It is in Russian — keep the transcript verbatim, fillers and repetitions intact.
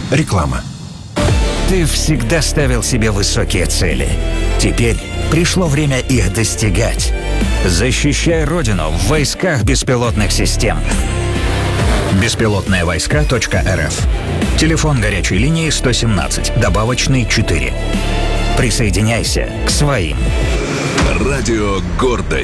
Реклама. Ты всегда ставил себе высокие цели. Теперь пришло время их достигать. Защищай Родину в войсках беспилотных систем. беспилотные войска точка эр эф. Телефон горячей линии сто семнадцать, добавочный четыре. Присоединяйся к своим. Радио гордость.